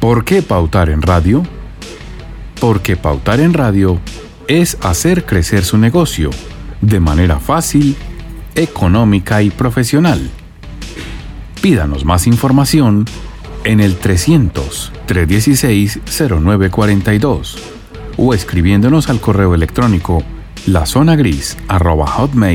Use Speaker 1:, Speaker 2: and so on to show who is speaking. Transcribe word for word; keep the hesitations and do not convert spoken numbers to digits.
Speaker 1: ¿Por qué pautar en radio? Porque pautar en radio es hacer crecer su negocio de manera fácil, económica y profesional. Pídanos más información en el trescientos, trescientos dieciséis, cero nueve cuarenta y dos o escribiéndonos al correo electrónico lazonagris arroba hotmail